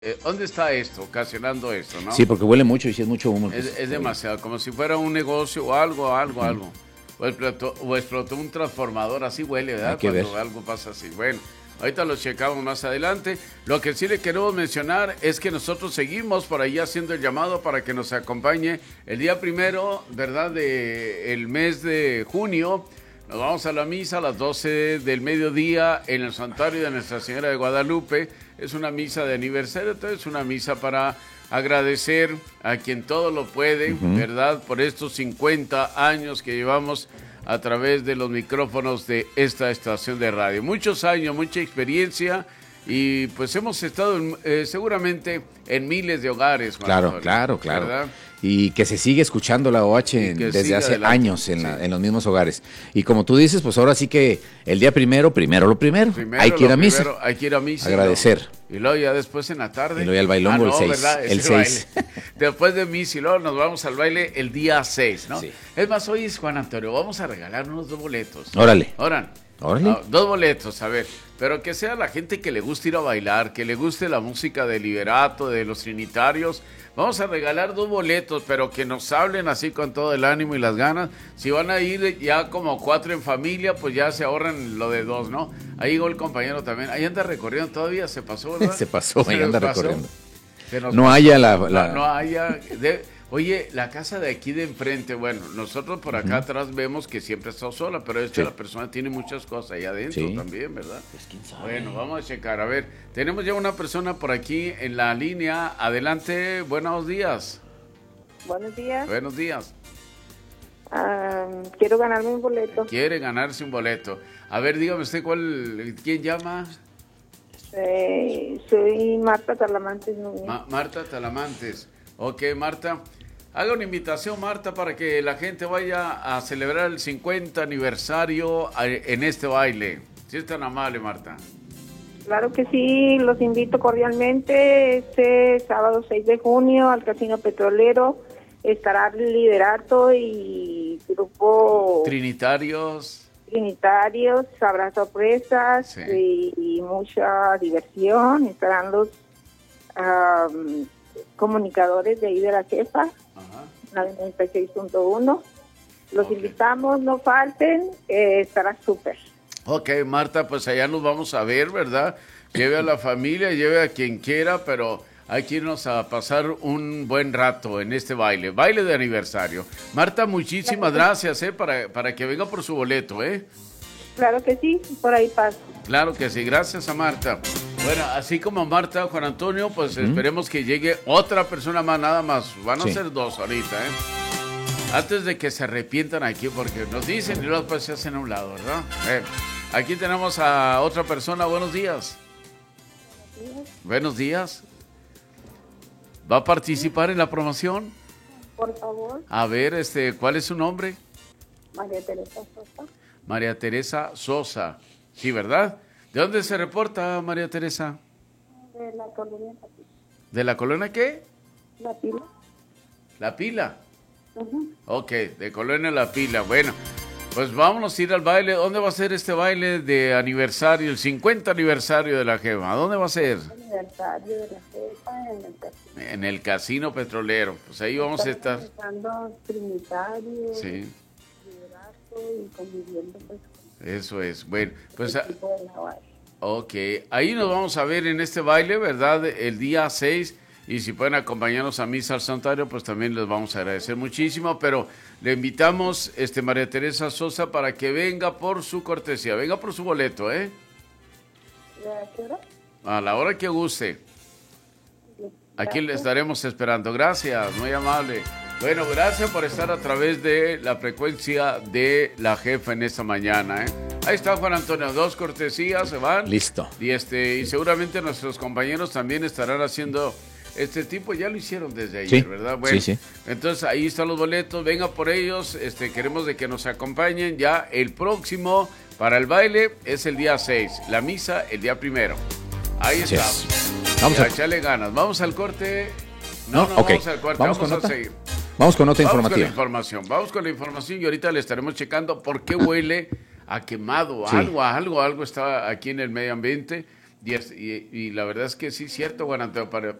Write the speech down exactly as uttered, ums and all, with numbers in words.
Eh, ¿Dónde está esto, ocasionando esto, no? Sí, porque huele mucho y si es mucho humo. Es, Pues, es demasiado, como si fuera un negocio o algo, algo, uh-huh. algo. O explotó, o explotó un transformador, así huele, ¿verdad? Hay que Cuando ver. algo pasa así. Bueno, ahorita lo checamos más adelante. Lo que sí le queremos mencionar es que nosotros seguimos por ahí haciendo el llamado para que nos acompañe el día primero, ¿verdad? De el mes de junio. Nos vamos a la misa a las doce del mediodía en el santuario de Nuestra Señora de Guadalupe. Es una misa de aniversario, entonces es una misa para agradecer a quien todo lo puede, uh-huh. ¿verdad? Por estos cincuenta años que llevamos a través de los micrófonos de esta estación de radio. Muchos años, mucha experiencia y pues hemos estado en, eh, seguramente en miles de hogares. Claro, Antonio, claro, claro. ¿verdad? Y que se sigue escuchando la O H en, desde hace adelante. años en, sí. la, en los mismos hogares. Y como tú dices, pues ahora sí que el día primero, primero lo primero. primero hay que ir a misa. Primero, hay que ir a misa. Agradecer. Y luego ya después en la tarde. Y luego ya el bailongo ah, no, el seis. El seis. Después de misa y luego nos vamos al baile el día seis, ¿no? Sí. Es más, hoy es Juan Antonio, vamos a regalar unos dos boletos. Órale. Órale. Órale. Ah, dos boletos, a ver. Pero que sea la gente que le guste ir a bailar, que le guste la música de Liberato, de los Trinitarios. Vamos a regalar dos boletos, pero que nos hablen así con todo el ánimo y las ganas. Si van a ir ya como cuatro en familia, pues ya se ahorran lo de dos, ¿no? Ahí llegó el compañero también. Ahí anda recorriendo todavía, se pasó, ¿verdad? Se pasó, ahí anda pasó? recorriendo. No pasó. haya la... la... No, no haya... De... Oye, la casa de aquí de enfrente, bueno, nosotros por acá uh-huh. atrás vemos que siempre está sola, pero es que sí. la persona tiene muchas cosas ahí adentro sí. también, ¿verdad? Pues quién sabe. Bueno, vamos a checar. A ver, tenemos ya una persona por aquí en la línea. Adelante, buenos días. Buenos días. Buenos días. Uh, quiero ganarme un boleto. Quiere ganarse un boleto. A ver, dígame usted, ¿cuál, quién llama? Eh, soy Marta Talamantes Núñez. Ma- Marta Talamantes. Ok, Marta. Haga una invitación, Marta, para que la gente vaya a celebrar el cincuenta aniversario en este baile. Si es tan amable, Marta. Claro que sí, los invito cordialmente. Este sábado seis de junio al Casino Petrolero estará Liberato y grupo... Trinitarios. Trinitarios, habrá sorpresas sí. y, y mucha diversión. Estarán los um, comunicadores de ahí de la jefa. Ajá. La noventa y seis punto uno. Los okay. invitamos, no falten, eh, estará súper. Ok, Marta, pues allá nos vamos a ver, ¿verdad? Lleve a la familia, lleve a quien quiera, pero hay que irnos a pasar un buen rato en este baile, baile de aniversario. Marta, muchísimas claro. gracias, ¿eh? Para, para que venga por su boleto, ¿eh? Claro que sí, por ahí paso. Claro que sí, gracias a Marta. Bueno, así como Marta, Juan Antonio, pues ¿Mm? esperemos que llegue otra persona más, nada más. Van a sí. ser dos ahorita, ¿eh? Antes de que se arrepientan aquí, porque nos dicen y luego pues se hacen a un lado, ¿verdad? Eh, aquí tenemos a otra persona. Buenos días. Buenos días. Buenos días. ¿Va a participar en la promoción? Por favor. A ver, este, ¿cuál es su nombre? María Teresa Sosa. María Teresa Sosa. Sí, ¿verdad? ¿De dónde se reporta, María Teresa? De la colonia La Pila. ¿De la colonia qué? La Pila. La Pila. Uh-huh. Ok, de Colonia La Pila. Bueno, pues vámonos a ir al baile. ¿Dónde va a ser este baile de aniversario, el cincuenta aniversario de la Jefa? ¿Dónde va a ser? Aniversario de la Jefa en el casino. En el Casino Petrolero. Pues ahí vamos Estamos a estar. Estando Trinitario, sí. Liberato y conviviendo pues. Eso es. Bueno, pues. A... Ok, ahí nos vamos a ver en este baile, ¿verdad? El día seis. Y si pueden acompañarnos a misa al santuario, pues también les vamos a agradecer muchísimo. Pero le invitamos, este, María Teresa Sosa, para que venga por su cortesía. Venga por su boleto, ¿eh? ¿A qué hora? A la hora que guste. Aquí le estaremos esperando. Gracias, muy amable. Bueno, gracias por estar a través de la frecuencia de la Jefa en esta mañana, ¿eh? Ahí está Juan Antonio, dos cortesías se van. Listo. Y, este, y seguramente nuestros compañeros también estarán haciendo... Este tipo ya lo hicieron desde ayer, sí, ¿verdad? Bueno, sí, sí. Entonces ahí están los boletos, venga por ellos, este, queremos de que nos acompañen ya el próximo para el baile es el día seis, la misa el día primero. Ahí Así estamos. Es. Vamos a a echarle ganas. Vamos al corte. No, no, no okay. vamos al corte, vamos, vamos con a nota? seguir. Vamos con nota vamos informativa. Con la información. Vamos con la información y ahorita le estaremos checando por qué huele a quemado, sí. algo, algo, algo está aquí en el medio ambiente. Y, es, y, y la verdad es que sí es cierto, Juan Antonio, para,